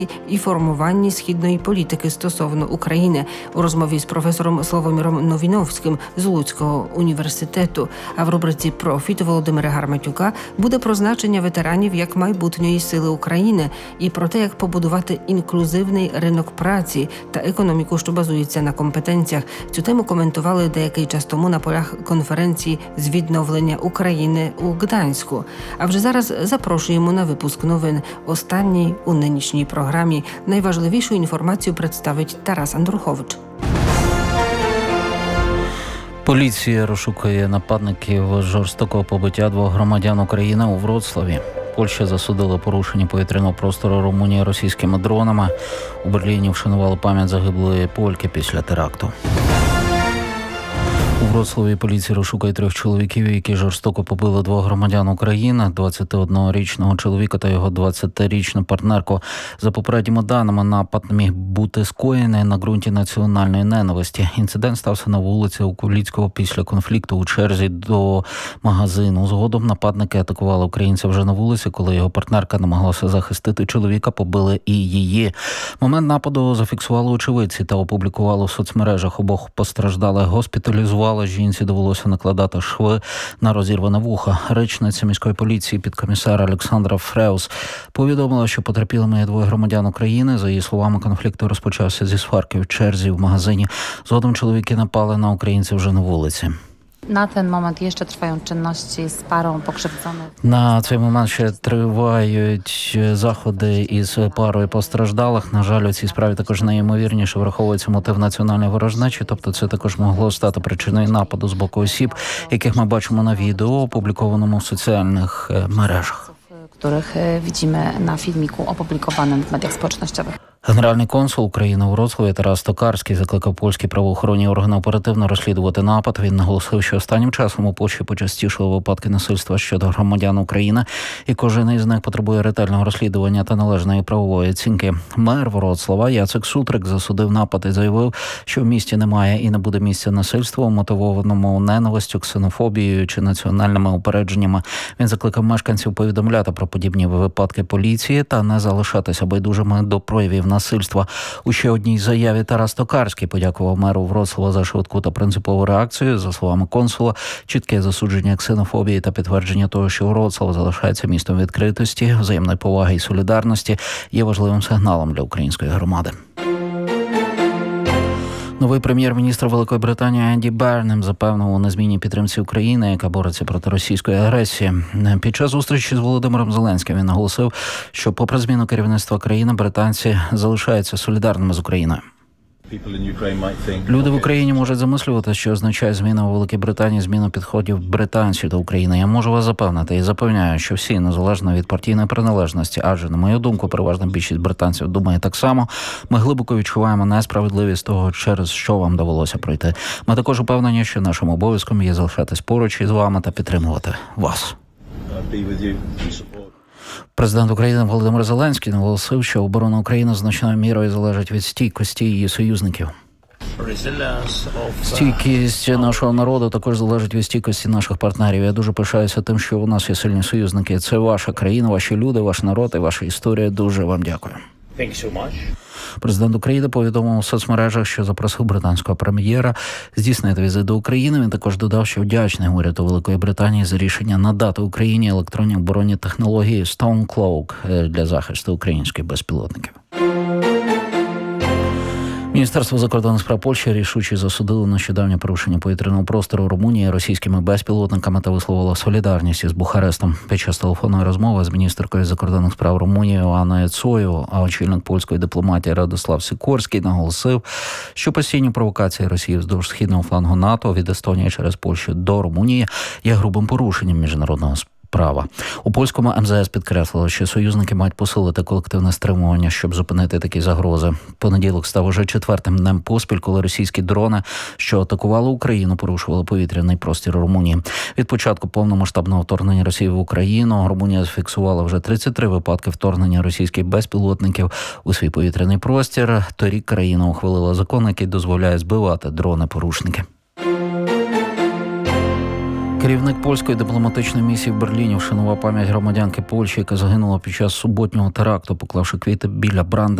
і формуванні східної політики стосовно України у розмові з професором Славоміром Новіновським з Луцького університету. А в рубриці «Профіт» Володимира Гарматюка буде про значення ветеранів як майбутньої сили України і про те, як побудувати інклюзивний ринок праці та економіку, що базується на компетенціях. Цю тему коментували деякий час тому на полях конференції з відновлення України у Гданську. А вже зараз запрошуємо на випуск новин. Останній у нинішній програмі. Найважливішу інформацію представить Тарас Андрухович. Поліція розшукує нападників жорстокого побиття двох громадян України у Вроцлаві. Польща засудила порушення повітряного простору Румунії російськими дронами. У Берліні вшанували пам'ять загиблої польки після теракту. У Вроцлаві поліція розшукує 3 чоловіків, які жорстоко побили 2 громадян України, 21-річного чоловіка та його 20-річну партнерку. За попередніми даними, напад міг бути скоєний на ґрунті національної ненависті. Інцидент стався на вулиці Окуліцького після конфлікту у черзі до магазину. Згодом нападники атакували українця вже на вулиці, коли його партнерка намагалася захистити чоловіка, побили і її. Момент нападу зафіксували очевидці та опублікували в соцмережах. Обох постраждалих госпіталізували. Жінці довелося накладати шви на розірване вухо. Речниця міської поліції підкомісар Олександра Фреус повідомила, що потерпілими є 2 громадян України. За її словами, конфлікт розпочався зі сварки в черзі в магазині. Згодом чоловіки напали на українців вже на вулиці. На ten moment jeszcze trwają czynności z parą pokrzywdzonych. На цей момент ще тривають заходи із парою постраждалих. На жаль, у цій справі також найімовірніше враховується мотив національної ворожнечі, тобто це також могло стати причиною нападу з боку осіб, яких ми бачимо на відео, опублікованому в соціальних мережах. Których widzimy na filmiku opublikowanym w mediach społecznościowych. Генеральний консул України у Вроцлаві Тарас Токарський закликав польські правоохоронні органи оперативно розслідувати напад. Він наголосив, що останнім часом у Польщі почастішали випадки насильства щодо громадян України, і кожен із них потребує ретельного розслідування та належної правової оцінки. Мер Вроцлава Яцек Сутрик засудив напад і заявив, що в місті немає і не буде місця насильству, мотивованому ненавистю, ксенофобією чи національними упередженнями. Він закликав мешканців повідомляти про подібні випадки поліції та не залишатися байдужими до проявів насильства. У ще одній заяві Тарас Токарський подякував меру Вроцлава за швидку та принципову реакцію. За словами консула, чітке засудження ксенофобії та підтвердження того, що Вроцлав залишається містом відкритості, взаємної поваги і солідарності, є важливим сигналом для української громади. Новий прем'єр-міністр Великої Британії Енді Бернем запевнив у незмінній підтримці України, яка бореться проти російської агресії. Під час зустрічі з Володимиром Зеленським він наголосив, що попри зміну керівництва країни, британці залишаються солідарними з Україною. Люди в Україні можуть замислювати, що означає зміна у Великій Британії, зміну підходів британців до України. Я можу вас запевнити і запевняю, що всі, незалежно від партійної приналежності, адже, на мою думку, переважна більшість британців думає так само, ми глибоко відчуваємо несправедливість того, через що вам довелося пройти. Ми також упевнені, що нашим обов'язком є залишатись поруч із вами та підтримувати вас. Президент України Володимир Зеленський наголосив, що оборона України значною мірою залежить від стійкості її союзників. Стійкість нашого народу також залежить від стійкості наших партнерів. Я дуже пишаюся тим, що у нас є сильні союзники. Це ваша країна, ваші люди, ваш народ і ваша історія. Дуже вам дякую. Президент України повідомив у соцмережах, що запросив британського прем'єра здійснити візит до України. Він також додав, що вдячний уряду Великої Британії за рішення надати Україні електронні оборонні технології Stormcloak для захисту українських безпілотників. Міністерство закордонних справ Польщі рішуче засудило нещодавнє порушення повітряного простору Румунії російськими безпілотниками та висловило солідарність із Бухарестом. Під час телефонної розмови з міністеркою закордонних справ Румунії Анною Цою, а очільник польської дипломатії Радослав Сікорський наголосив, що постійні провокації Росії вздовж східного флангу НАТО від Естонії через Польщу до Румунії є грубим порушенням міжнародного права. У польському МЗС підкреслили, що союзники мають посилити колективне стримування, щоб зупинити такі загрози. Понеділок став уже 4-м днем поспіль, коли російські дрони, що атакували Україну, порушували повітряний простір Румунії. Від початку повномасштабного вторгнення Росії в Україну Румунія зафіксувала вже 33 випадки вторгнення російських безпілотників у свій повітряний простір. Торік країна ухвалила закон, який дозволяє збивати дрони-порушники. Керівник польської дипломатичної місії в Берліні вшанував пам'ять громадянки Польщі, яка загинула під час суботнього теракту, поклавши квіти біля